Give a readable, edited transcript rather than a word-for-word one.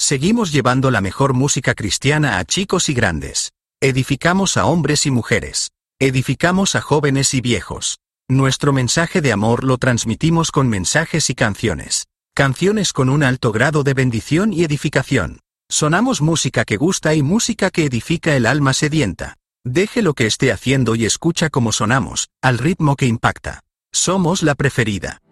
Seguimos llevando la mejor música cristiana a chicos y grandes. Edificamos a hombres y mujeres. Edificamos a jóvenes y viejos. Nuestro mensaje de amor lo transmitimos con mensajes y canciones. Canciones con un alto grado de bendición y edificación. Sonamos música que gusta y música que edifica el alma sedienta. Deje lo que esté haciendo y escucha cómo sonamos, al ritmo que impacta. Somos la preferida.